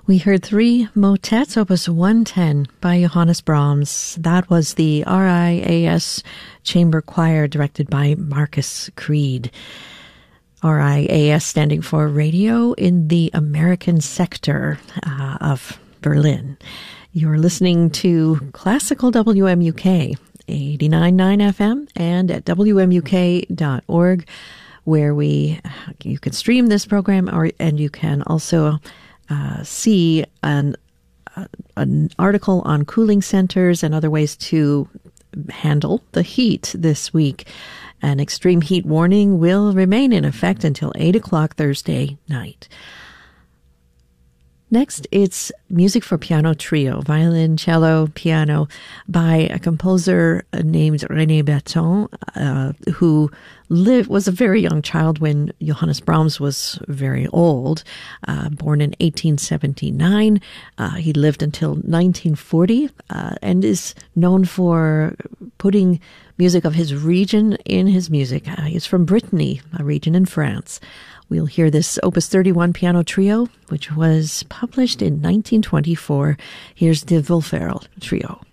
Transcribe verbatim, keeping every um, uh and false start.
We heard three motets, opus one ten by Johannes Brahms. That was the R I A S Chamber Choir directed by Marcus Creed. R I A S standing for Radio in the American Sector uh, of Berlin. You're listening to Classical W M U K, eighty-nine point nine F M, and at W M U K dot org, where we you can stream this program, or and you can also Uh, see an uh, an article on cooling centers and other ways to handle the heat this week. An extreme heat warning will remain in effect until eight o'clock Thursday night. Next, it's music for piano trio, violin, cello, piano, by a composer named René Berton, uh, who lived, was a very young child when Johannes Brahms was very old, uh, born in eighteen seventy-nine. Uh, he lived until nineteen forty, uh, and is known for putting music of his region in his music. Uh, he's from Brittany, a region in France. We'll hear this Opus thirty-one piano trio, which was published in nineteen twenty-four. Here's the Wolferl Trio.